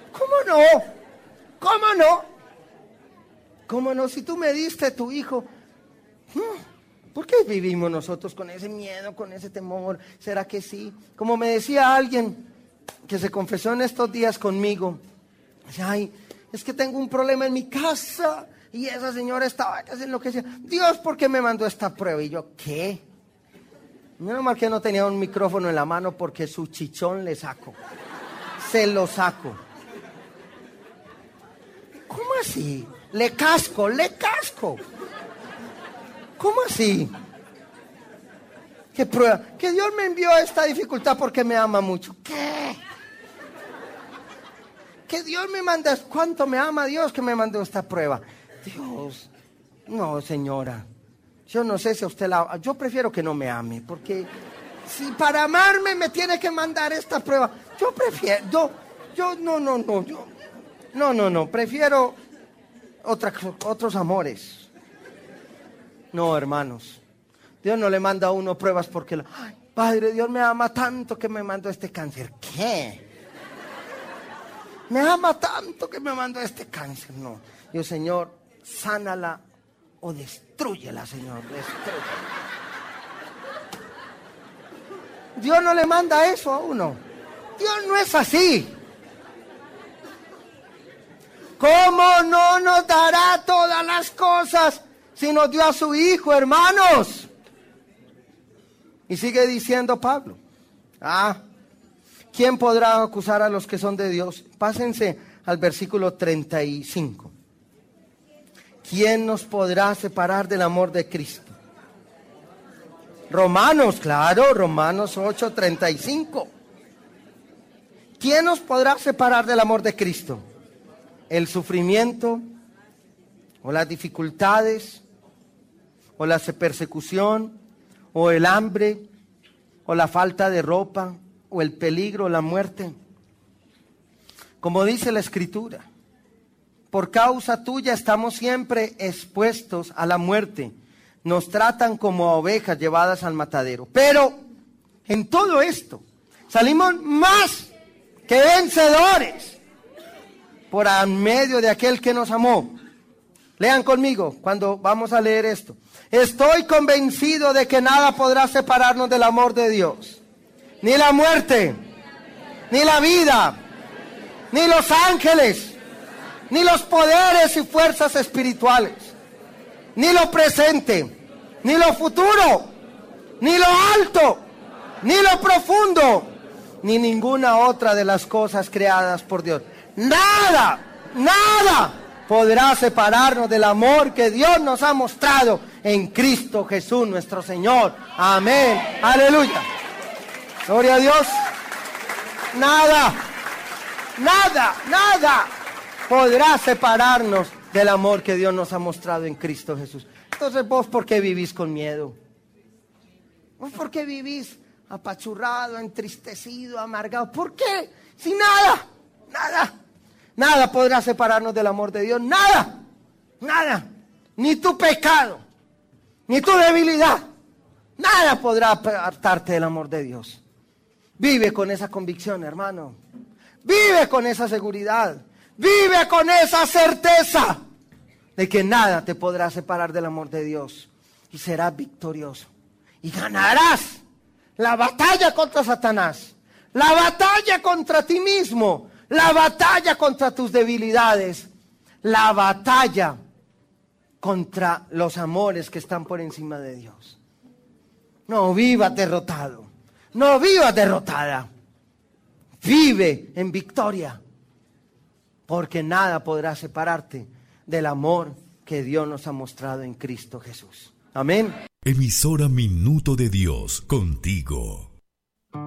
¿Cómo no? ¿Cómo no? ¿Cómo no? Si tú me diste tu hijo, ¿por qué vivimos nosotros con ese miedo, con ese temor? ¿Será que sí? Como me decía alguien que se confesó en estos días conmigo, decía, ay, es que tengo un problema en mi casa y esa señora estaba enloquecida. Dios, ¿por qué me mandó esta prueba? Y yo, ¿qué? Menos mal que no tenía un micrófono en la mano porque su chichón le saco. Se lo saco. ¿Cómo así? Le casco. ¿Cómo así? ¿Qué prueba? Que Dios me envió esta dificultad porque me ama mucho. ¿Qué? Que Dios me manda, ¿cuánto me ama Dios que me mandó esta prueba? Dios, no, señora, yo no sé si a usted yo prefiero que no me ame, porque si para amarme me tiene que mandar esta prueba, yo prefiero, prefiero otros amores. No, hermanos, Dios no le manda a uno pruebas porque, ay, Padre, Dios me ama tanto que me mandó este cáncer. ¿Qué? Me ama tanto que me mandó este cáncer. No, Dios, Señor, sánala o destrúyela, Señor, destrúyela. Dios no le manda eso a uno. Dios no es así. ¿Cómo no nos dará todas las cosas si nos dio a su Hijo, hermanos? Y sigue diciendo Pablo, ¿quién podrá acusar a los que son de Dios? Pásense al versículo 35. ¿Quién nos podrá separar del amor de Cristo? Romanos 8:35. ¿Quién nos podrá separar del amor de Cristo? ¿El sufrimiento? ¿O las dificultades? ¿O la persecución? ¿O el hambre? ¿O la falta de ropa? ¿O el peligro, la muerte? Como dice la Escritura, por causa tuya estamos siempre expuestos a la muerte. Nos tratan como ovejas llevadas al matadero. Pero en todo esto salimos más que vencedores por medio de aquel que nos amó. Lean conmigo cuando vamos a leer esto. Estoy convencido de que nada podrá separarnos del amor de Dios. Ni la muerte, ni la vida, ni los ángeles, ni los poderes y fuerzas espirituales, ni lo presente, ni lo futuro, ni lo alto, ni lo profundo, ni ninguna otra de las cosas creadas por Dios. Nada podrá separarnos del amor que Dios nos ha mostrado en Cristo Jesús nuestro Señor. Amén. Aleluya. Gloria a Dios. Nada podrá separarnos del amor que Dios nos ha mostrado en Cristo Jesús. Entonces, ¿vos por qué vivís con miedo? ¿Vos por qué vivís apachurrado, entristecido, amargado? ¿Por qué? Si nada podrá separarnos del amor de Dios. Nada. Ni tu pecado, ni tu debilidad. Nada podrá apartarte del amor de Dios. Vive con esa convicción, hermano. Vive con esa seguridad. Vive con esa certeza de que nada te podrá separar del amor de Dios. Y serás victorioso. Y ganarás la batalla contra Satanás. La batalla contra ti mismo. La batalla contra tus debilidades. La batalla contra los amores que están por encima de Dios. No vivas derrotado. No vivas derrotada. Vive en victoria. Porque nada podrá separarte del amor que Dios nos ha mostrado en Cristo Jesús. Amén. Emisora Minuto de Dios, contigo.